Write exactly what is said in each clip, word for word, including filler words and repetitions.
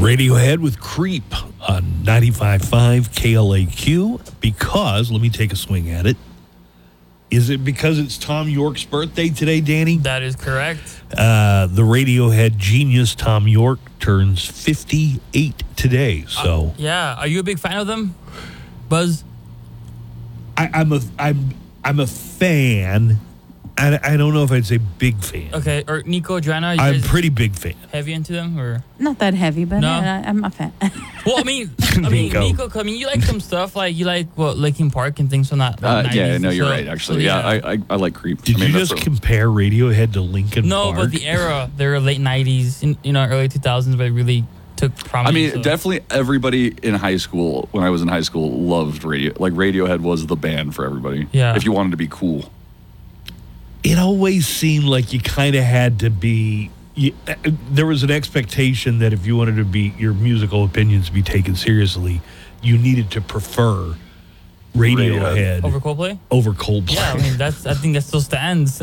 Radiohead with Creep on ninety-five point five K L A Q because, let me take a swing at it. Is it because it's Tom York's birthday today, Danny? That is correct. Uh, the Radiohead genius Tom York turns fifty-eight today. So uh, yeah, are you a big fan of them, Buzz? I, I'm a I'm I'm a fan. I, I don't know if I'd say big fan. Okay, or Nico, Joanna, you I'm guys pretty big fan. heavy into them, or Not that heavy, but No? yeah, I'm a fan. well, I mean, I mean, Nico. Nico, I mean, you like some stuff like you like what Linkin Park and things from that. that Uh, nineties yeah, no, and you're so- right, actually. so, yeah, I, I I like Creep. Did I mean, you that's just a- compare Radiohead to Linkin No, Park? but the era, their late nineties, in, you know, early two thousands, but it really took I prominence. mean, so. definitely everybody in high school, when I was in high school, loved radio. Like, Radiohead was the band for everybody. Yeah. If you wanted to be cool. It always seemed like you kind of had to be. You, uh, there was an expectation that if you wanted to be your musical opinions to be taken seriously, you needed to prefer Radiohead Over Coldplay? over Coldplay. Yeah, I mean, that's. I think that still stands.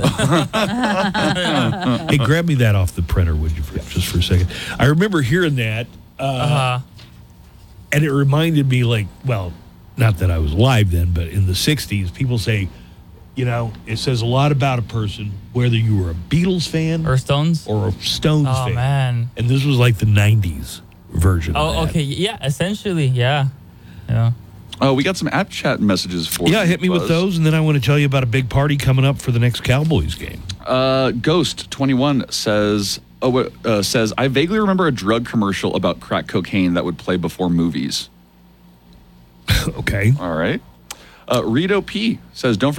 Hey, grab me that off the printer, would you, for, just for a second? I remember hearing that, uh, uh, and it reminded me, like, well, not that I was alive then, but in the sixties, people say, you know, it says a lot about a person, whether you were a Beatles fan or Stones? or a Stones Oh, fan. man. And this was like the nineties version of Oh, that. okay. Yeah, essentially, yeah. Yeah. Oh, we got some app chat messages for Yeah, you, hit me with Buzz. those, and then I want to tell you about a big party coming up for the next Cowboys game. Uh, Ghost twenty-one says, oh, uh, says, I vaguely remember a drug commercial about crack cocaine that would play before movies. Okay. All right. Uh, Rito P says, don't